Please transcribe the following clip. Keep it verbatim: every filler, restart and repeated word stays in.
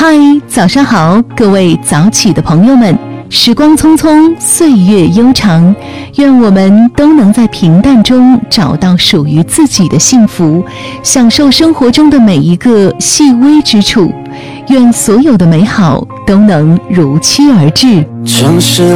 嗨，早上好，各位早起的朋友们。时光匆匆，岁月悠长，愿我们都能在平淡中找到属于自己的幸福，享受生活中的每一个细微之处。愿所有的美好都能如期而至。 城市